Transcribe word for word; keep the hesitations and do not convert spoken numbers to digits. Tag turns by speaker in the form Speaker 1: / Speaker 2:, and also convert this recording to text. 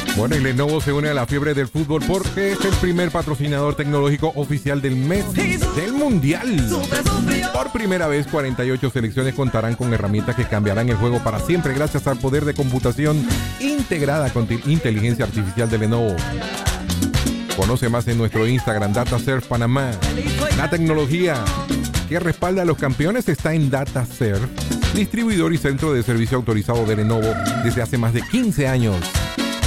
Speaker 1: Bueno, y Lenovo se une a la fiebre del fútbol porque es el primer patrocinador tecnológico oficial del mes del Mundial. Por primera vez, cuarenta y ocho selecciones contarán con herramientas que cambiarán el juego para siempre gracias al poder de computación integrada con inteligencia artificial de Lenovo. Conoce más en nuestro Instagram, DataSurf Panamá. La tecnología que respalda a los campeones está en DataSurf, distribuidor y centro de servicio autorizado de Lenovo desde hace más de quince años.